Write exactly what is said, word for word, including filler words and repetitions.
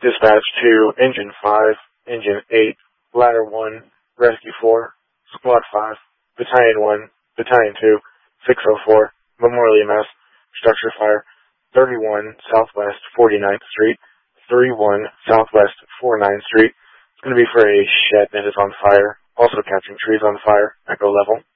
Dispatch to Engine five, Engine eight, Ladder one, Rescue four, Squad five, Battalion one, Battalion two, six oh four, Memorial E M S, Structure Fire, thirty-one Southwest forty-ninth Street, thirty-one Southwest forty-ninth Street. It's going to be for a shed that is on fire, also catching trees on fire, echo level.